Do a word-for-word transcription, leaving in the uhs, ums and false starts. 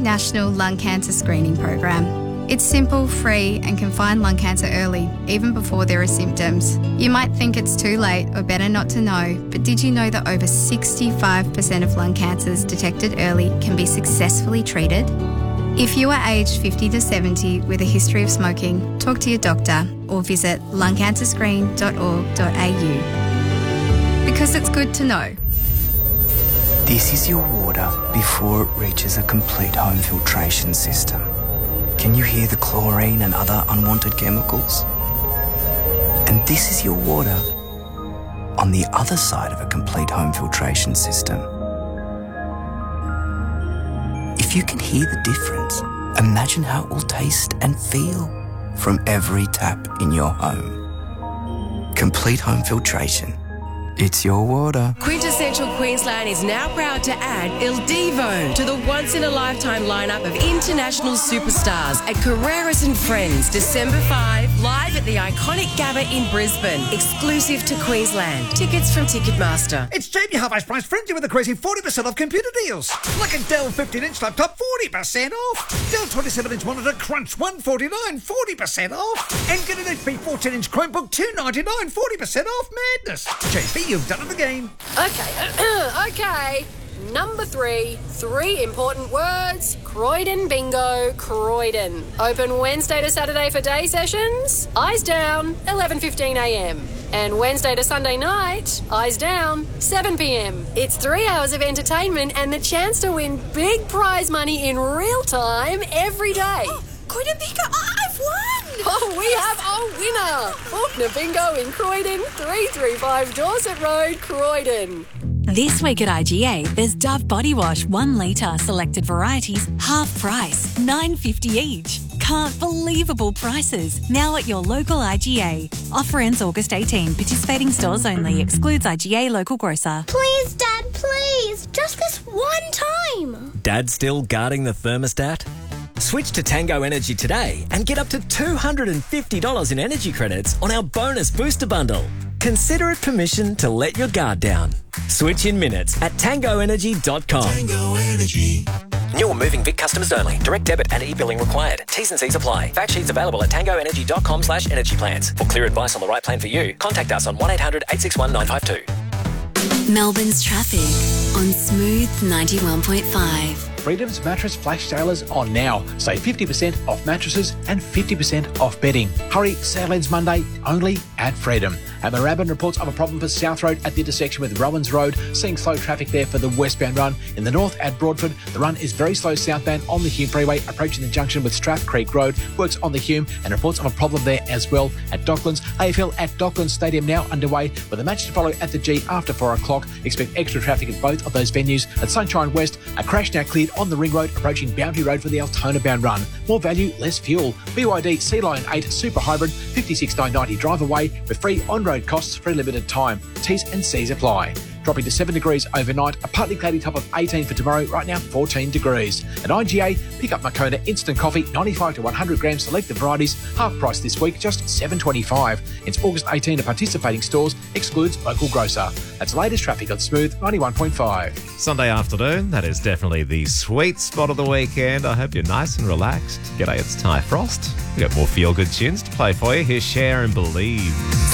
national lung cancer screening program. It's simple, free, and can find lung cancer early, even before there are symptoms. You might think it's too late or better not to know, but did you know that over sixty-five percent of lung cancers detected early can be successfully treated? If you are aged fifty to seventy with a history of smoking, talk to your doctor or visit lung cancer screen dot org dot a u. Because it's good to know. This is your water before it reaches a complete home filtration system. Can you hear the chlorine and other unwanted chemicals? And this is your water on the other side of a complete home filtration system. If you can hear the difference, imagine how it will taste and feel from every tap in your home. Complete home filtration. It's your water. Quintessential Queensland is now proud to add Il Divo to the once-in-a-lifetime lineup of international superstars at Carreras and Friends, December fifth, live at the iconic Gabba in Brisbane, exclusive to Queensland. Tickets from Ticketmaster. It's Jamie Half-Ice Price Frenzy with a crazy forty percent off computer deals. Like a Dell fifteen inch laptop, forty percent off. Dell twenty-seven inch monitor, Crunch, one forty-nine, forty percent off. And get an H P fourteen inch Chromebook, two ninety-nine, forty percent off. Madness. J B, you've done it again. Okay, okay. Number three, three important words. Croydon Bingo, Croydon. Open Wednesday to Saturday for day sessions. Eyes down, eleven fifteen a m. And Wednesday to Sunday night, eyes down, seven p m. It's three hours of entertainment and the chance to win big prize money in real time every day. Oh, Croydon Bingo, I've won! Oh, we have a winner! Faulkner Bingo in Croydon, three thirty-five Dorset Road, Croydon. This week at I G A, there's Dove Body Wash, one litre, selected varieties, half price, nine fifty each. Can't believable prices. Now at your local I G A. Offer ends August eighteenth. Participating stores only. Excludes I G A local grocer. Please, Dad, please. Just this one time. Dad still guarding the thermostat? Switch to Tango Energy today and get up to two hundred fifty dollars in energy credits on our bonus booster bundle. Consider it permission to let your guard down. Switch in minutes at tango energy dot com. Tango Energy. New or moving Vic customers only. Direct debit and e-billing required. T's and C's apply. Fact sheets available at tango energy dot com slash energy plans. For clear advice on the right plan for you, contact us on one eight hundred eight six one nine five two. Melbourne's traffic on Smooth ninety-one point five. Freedom's mattress flash sale is on now. Save fifty percent off mattresses and fifty percent off bedding. Hurry, sale ends Monday only at Freedom. At Moorabbin reports of a problem for South Road at the intersection with Rowans Road, seeing slow traffic there for the westbound run. In the north at Broadford, the run is very slow southbound on the Hume Freeway, approaching the junction with Strath Creek Road. Works on the Hume and reports of a problem there as well. At Docklands, A F L at Docklands Stadium now underway with a match to follow at the G after four o'clock. Expect extra traffic at both of those venues. At Sunshine West, a crash now cleared on the Ring Road, approaching Boundary Road for the Altona bound run. More value, less fuel. B Y D Sea Lion eight Super Hybrid, fifty-six thousand nine hundred ninety drive away with free on-road costs for a limited time. T's and C's apply. Dropping to seven degrees overnight, a partly cloudy top of eighteen for tomorrow, right now fourteen degrees. At I G A, pick up Makona Instant Coffee, ninety-five to one hundred grams selected varieties, half price this week, just seven twenty-five. It's August eighteenth at participating stores, excludes local grocer. That's the latest traffic on Smooth ninety-one point five. Sunday afternoon, that is definitely the sweet spot of the weekend. I hope you're nice and relaxed. G'day, it's Ty Frost. We've got more feel-good tunes to play for you. Here's Share and Believe.